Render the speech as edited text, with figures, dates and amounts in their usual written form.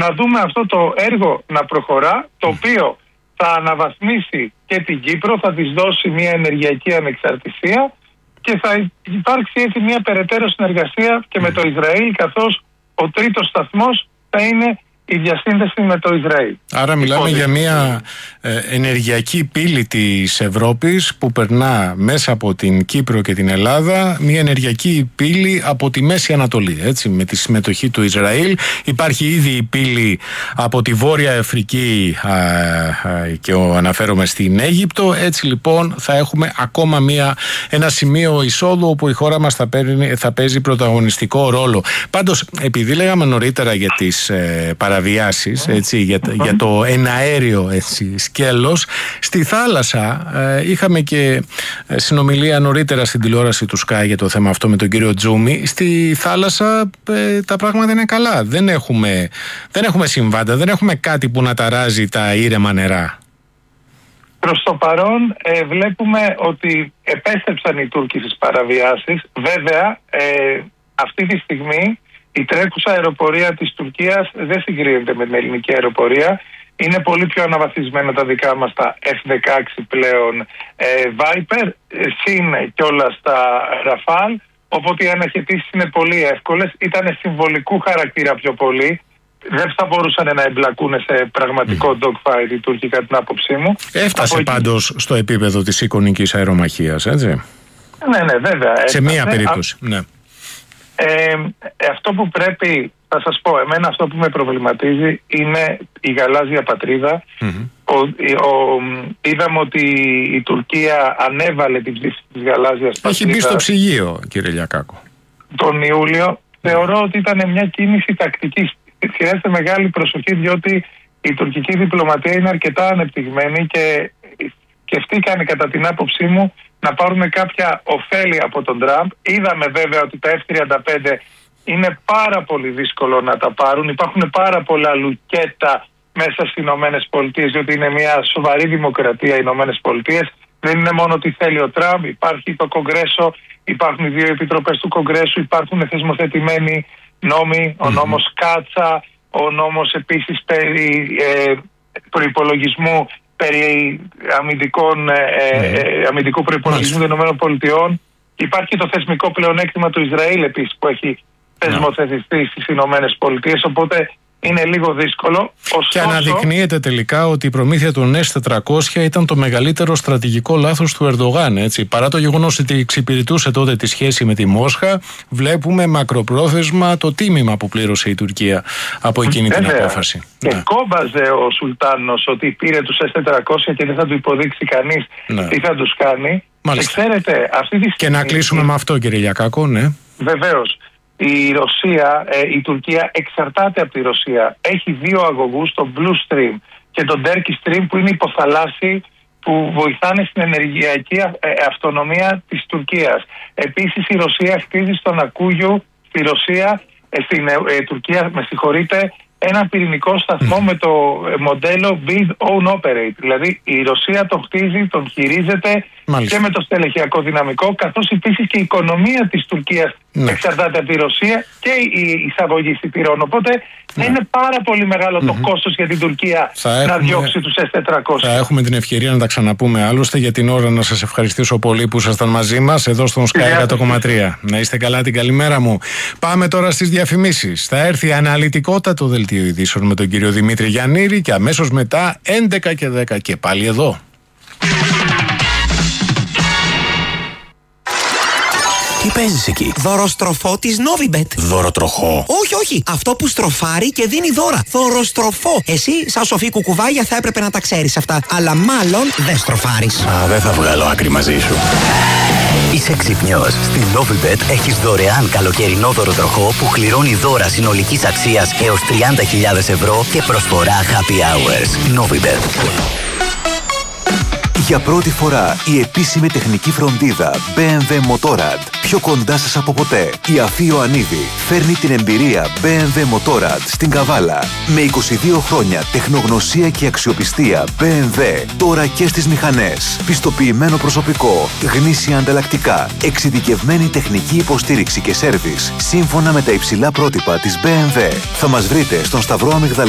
να δούμε αυτό το έργο να προχωρά, το οποίο θα αναβαθμίσει και την Κύπρο, θα της δώσει μια ενεργειακή ανεξαρτησία και θα υπάρξει έτσι μια περαιτέρω συνεργασία και με το Ισραήλ, καθώς ο τρίτος σταθμός θα είναι η διασύνδεση με το Ισραήλ. Άρα μιλάμε για μια ενεργειακή πύλη της Ευρώπης που περνά μέσα από την Κύπρο και την Ελλάδα, μια ενεργειακή πύλη από τη Μέση Ανατολή, έτσι, με τη συμμετοχή του Ισραήλ. Υπάρχει ήδη η πύλη από τη Βόρεια Αφρική και αναφέρομαι στην Αίγυπτο. Έτσι λοιπόν θα έχουμε ακόμα ένα σημείο εισόδου όπου η χώρα μας θα παίζει πρωταγωνιστικό ρόλο. Πάντως, επειδή λέγαμε νωρίτερα για τις παραβιάσεις, έτσι, για το εναέριο, έτσι, σκέλος, στη θάλασσα είχαμε και συνομιλία νωρίτερα στην τηλεόραση του Sky για το θέμα αυτό με τον κύριο Τζούμι. Στη θάλασσα τα πράγματα είναι καλά. Δεν έχουμε συμβάντα, δεν έχουμε κάτι που να ταράζει τα ήρεμα νερά. Προς το παρόν βλέπουμε ότι επέστρεψαν οι Τούρκοι στις παραβιάσεις. Βέβαια, αυτή τη στιγμή η τρέχουσα αεροπορία της Τουρκίας δεν συγκρίνεται με την ελληνική αεροπορία. Είναι πολύ πιο αναβαθμισμένα τα δικά μας τα F-16 πλέον Viper, συν κιόλας τα Rafale, οπότε οι αναχαιτήσεις είναι πολύ εύκολες. Ήταν συμβολικού χαρακτήρα πιο πολύ. Δεν θα μπορούσαν να εμπλακούν σε πραγματικό dogfight οι Τούρκοι, κατά την άποψή μου. Έφτασε πάντως στο επίπεδο της εικονικής αερομαχίας, έτσι. Ναι, βέβαια. Σε μία περίπτωση, ναι. Αυτό που πρέπει, θα σας πω, εμένα αυτό που με προβληματίζει είναι η γαλάζια πατρίδα. Είδαμε ότι η Τουρκία ανέβαλε την ψήφιση της γαλάζιας πατρίδας. Έχει μπει στο ψυγείο, κύριε Λιακάκο. Τον Ιούλιο. Θεωρώ ότι ήταν μια κίνηση τακτικής. Χρειάζεται μεγάλη προσοχή, διότι η τουρκική διπλωματία είναι αρκετά ανεπτυγμένη και σκεφτήκανε, κατά την άποψή μου, να πάρουν κάποια ωφέλη από τον Τραμπ. Είδαμε βέβαια ότι τα F-35 είναι πάρα πολύ δύσκολο να τα πάρουν. Υπάρχουν πάρα πολλά λουκέτα μέσα στις Ηνωμένες Πολιτείες, διότι είναι μια σοβαρή δημοκρατία οι Ηνωμένες Πολιτείες. Δεν είναι μόνο ότι θέλει ο Τραμπ, υπάρχει το Κογκρέσο, υπάρχουν οι δύο επιτροπές του Κογκρέσου, υπάρχουν θεσμοθετημένοι νόμοι, ο νόμος Κάτσα, ο νόμος επίσης περί προϋπολογισμού, περί αμυντικού προϋπολογισμού των ΗΠΑ. Υπάρχει το θεσμικό πλεονέκτημα του Ισραήλ επίσης που έχει θεσμοθετηθεί στις ΗΠΑ, οπότε είναι λίγο δύσκολο. Ωστόσο, και αναδεικνύεται τελικά ότι η προμήθεια των S-400 ήταν το μεγαλύτερο στρατηγικό λάθος του Ερντογάν. Έτσι. Παρά το γεγονός ότι εξυπηρετούσε τότε τη σχέση με τη Μόσχα, βλέπουμε μακροπρόθεσμα το τίμημα που πλήρωσε η Τουρκία από εκείνη την απόφαση. Και κόμπαζε ο Σουλτάνος ότι πήρε τους S-400 και δεν θα του υποδείξει κανείς τι θα τους κάνει. Και ξέρετε, αυτή τη στιγμή... Και να κλείσουμε με αυτό, κύριε Λιακάκο, ναι. Βεβαίως. Η Ρωσία, η Τουρκία εξαρτάται από τη Ρωσία. Έχει δύο αγωγούς, τον Blue Stream και τον Turkish Stream, που είναι υποθαλάσσιοι, που βοηθάνε στην ενεργειακή αυτονομία της Τουρκίας. Επίσης η Ρωσία χτίζει στον Ακούγιο, στην Τουρκία, με συγχωρείτε, ένα πυρηνικό σταθμό με το μοντέλο Build Own Operate. Δηλαδή η Ρωσία τον χτίζει, τον χειρίζεται. Μάλιστα. Και με το στελεχειακό δυναμικό, καθώς επίσης και η οικονομία της Τουρκίας εξαρτάται από τη Ρωσία και η εισαγωγή εισιτήρων. Οπότε είναι πάρα πολύ μεγάλο το κόστος για την Τουρκία να διώξει τους S-400. Θα έχουμε την ευκαιρία να τα ξαναπούμε άλλωστε. Για την ώρα να σας ευχαριστήσω πολύ που ήσασταν μαζί μας εδώ στον Sky 100,3. Να είστε καλά, την καλημέρα μου. Πάμε τώρα στις διαφημίσεις. Θα έρθει αναλυτικότατο δελτίο ειδήσεων με τον κύριο Δημήτρη Γιαννήρη και αμέσως μετά 11 και 10 και πάλι εδώ. Τι παίζεις εκεί? Δωροστροφό της Novibet. Δωροτροχό? Όχι. Αυτό που στροφάρει και δίνει δώρα. Δωροστροφό. Εσύ, σαν σοφή κουκουβάγια, θα έπρεπε να τα ξέρεις αυτά. Αλλά μάλλον δεν στροφάρεις. Δεν θα βγάλω άκρη μαζί σου. Είσαι ξυπνιός. Στην Novibet έχεις δωρεάν καλοκαιρινό δωροτροχό που κληρώνει δώρα συνολικής αξίας έως 30.000 ευρώ και προσφορά happy hours. Novibet. Για πρώτη φορά η επίσημη τεχνική φροντίδα BMW Motorrad. Πιο κοντά σας από ποτέ. Η Αφή Ιωαννίδη φέρνει την εμπειρία BMW Motorrad στην Καβάλα. Με 22 χρόνια τεχνογνωσία και αξιοπιστία BMW. Τώρα και στις μηχανές. Πιστοποιημένο προσωπικό. Γνήσια ανταλλακτικά. Εξειδικευμένη τεχνική υποστήριξη και σέρβις. Σύμφωνα με τα υψηλά πρότυπα της BMW. Θα μας βρείτε στον Σταυρό Αμυγδαλίου